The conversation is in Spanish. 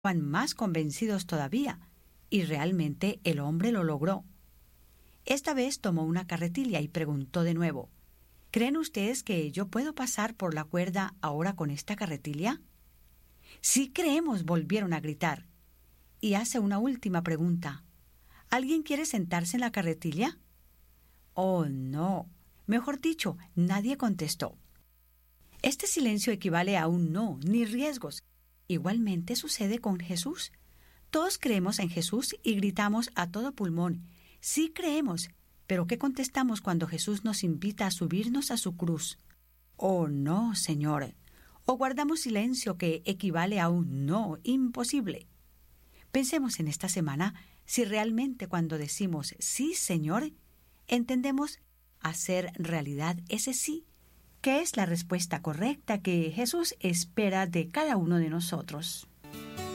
estaban más convencidos todavía, y realmente el hombre lo logró. Esta vez tomó una carretilla y preguntó de nuevo: ¿Creen ustedes que yo puedo pasar por la cuerda ahora con esta carretilla? Sí creemos, volvieron a gritar. Y hace una última pregunta: ¿alguien quiere sentarse en la carretilla? Oh, no. Mejor dicho, nadie contestó. Este silencio equivale a un no, ni riesgos. Igualmente sucede con Jesús. Todos creemos en Jesús y gritamos a todo pulmón: sí creemos. Pero ¿qué contestamos cuando Jesús nos invita a subirnos a su cruz? Oh, no, Señor. O guardamos silencio, que equivale a un no, imposible. Pensemos en esta semana si realmente cuando decimos sí, Señor, entendemos hacer realidad ese sí, que es la respuesta correcta que Jesús espera de cada uno de nosotros.